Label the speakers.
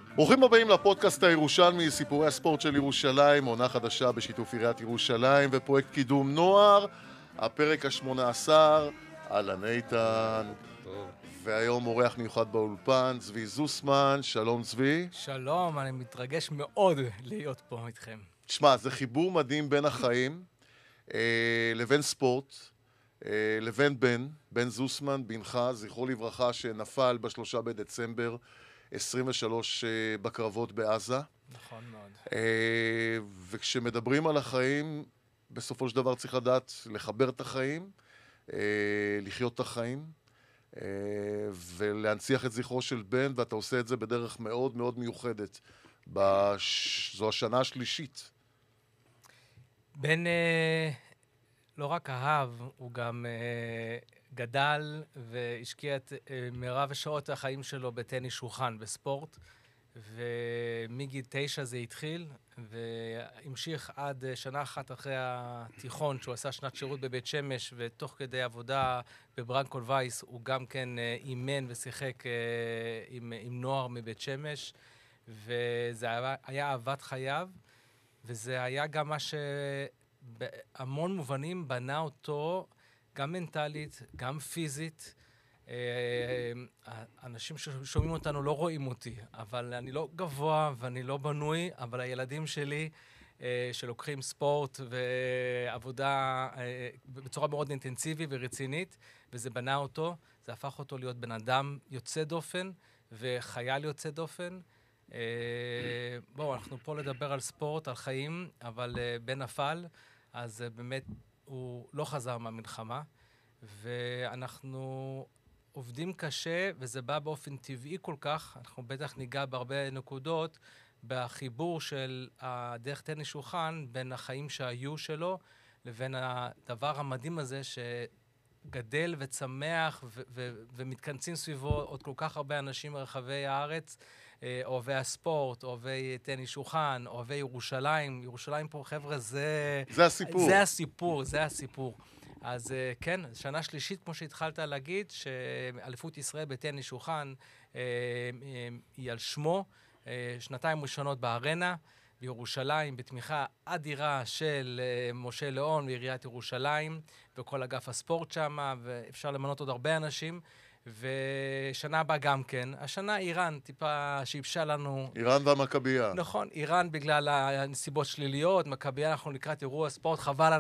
Speaker 1: ברוכים הבאים לפודקאסט הירושלמי, סיפורי הספורט של ירושלים, עונה חדשה בשיתוף עיריית ירושלים ופרויקט קידום נוער, הפרק ה-18, אהלן איתן.
Speaker 2: טוב.
Speaker 1: והיום אורח מיוחד באולפן, צבי זוסמן. שלום צבי.
Speaker 2: שלום, אני מתרגש מאוד להיות פה איתכם.
Speaker 1: תשמע, זה חיבור מדהים בין החיים לבין ספורט, לבין בן זוסמן, בנך, זכרו לברכה, שנפל ב3 בדצמבר 23 בקרבות בעזה.
Speaker 2: נכון מאוד.
Speaker 1: וכשמדברים על החיים, בסופו של דבר צריך לדעת לחבר את החיים, לחיות את החיים, ולהנציח את זכרו של בן, ואתה עושה את זה בדרך מאוד מאוד מיוחדת. זו השנה השלישית.
Speaker 2: בן לא רק אהב, הוא גם גדל והשקיע את מרב שעות החיים שלו בטניס שולחן, בספורט, ומגיל 9 זה התחיל, והמשיך עד שנה אחת אחרי התיכון, שהוא עשה שנת שירות בבית שמש, ותוך כדי עבודה בברנקול וייס, הוא גם כן אימן ושיחק עם נוער מבית שמש, וזה היה אהבת חייו, וזה היה גם מה שבהמון מובנים בנה אותו, גם מנטלית, גם פיזית. אנשים ששומעים אותנו לא רואים אותי, אבל אני לא גבוה ואני לא בנוי, אבל הילדים שלי שלוקחים ספורט ועבודה בצורה מאוד אינטנסיבית ורצינית, וזה בנה אותו, זה הפך אותו להיות בן אדם יוצא דופן וחייל יוצא דופן. בואו, אנחנו פה לדבר על ספורט, על חיים, אבל בן נפל, אז באמת הוא לא חזר מהמלחמה, ואנחנו עובדים קשה, וזה בא באופן טבעי כל כך, אנחנו בטח ניגע בהרבה נקודות, בחיבור של הדרך טניס שולחן, בין החיים שהיו שלו, לבין הדבר המדהים הזה שגדל וצמח, ומתכנסים סביבו עוד כל כך הרבה אנשים מרחבי הארץ, אוהבי הספורט, אוהבי טניס שולחן, אוהבי ירושלים. ירושלים פה, חבר'ה, זה
Speaker 1: הסיפור.
Speaker 2: זה הסיפור. אז כן, שנה שלישית, כמו שהתחלת להגיד, שאליפות ישראל בטניס שולחן היא על שמו, שנתיים ראשונות בארנה, בירושלים, בתמיכה אדירה של משה ליאון ועיריית ירושלים, וכל אגף הספורט שם, ואפשר למנות עוד הרבה אנשים, ושנה הבאה גם כן. השנה איראן טיפה שיבשה לנו.
Speaker 1: איראן והמכבייה.
Speaker 2: נכון, איראן בגלל הנסיבות שליליות, מכבייה אנחנו לקראת אירוע ספורט, חבל